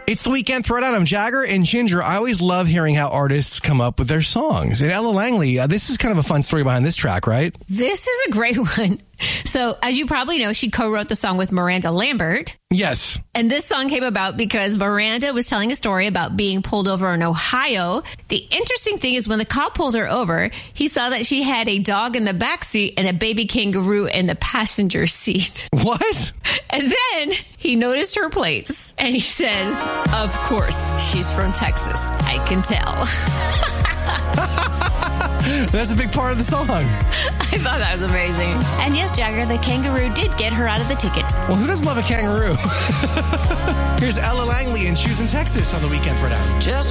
It's the Weekend Throwdown. I'm Jagger and Ginger. I always love hearing how artists come up with their songs. And Ella Langley, this is kind of a fun story behind this track, right? This is a great one. So, as you probably know, she co-wrote the song with Miranda Lambert. Yes. And this song came about because Miranda was telling a story about being pulled over in Ohio. The interesting thing is when the cop pulled her over, he saw that she had a dog in the backseat and a baby kangaroo in the passenger seat. What? And then he noticed her plates and he said, "Of course, she's from Texas. I can tell." That's a big part of the song. I thought that was amazing. And yes, Jagger, the kangaroo did get her out of the ticket. Well, who doesn't love a kangaroo? Here's Ella Langley and Shoes in Texas on the Weekend Throwdown.